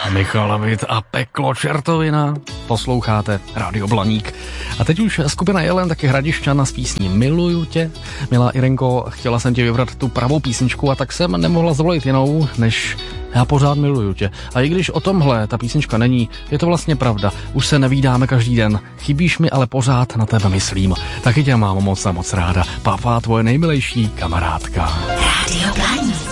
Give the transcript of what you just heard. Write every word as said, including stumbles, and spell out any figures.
Michal Vít a Peklo Čertovina. Posloucháte Rádio Blaník. A teď už skupina Jelen, taky Hradišťana s písní Miluju tě. Milá Irenko, chtěla jsem ti vybrat tu pravou písničku a tak jsem nemohla zvolit jinou, než Já pořád miluju tě. A i když o tomhle ta písnička není, je to vlastně pravda. Už se nevídáme každý den. Chybíš mi, ale pořád na tebe myslím. Taky tě mám moc a moc ráda. Pápa, tvoje nejmilejší kamarádka. Rádio Blaník.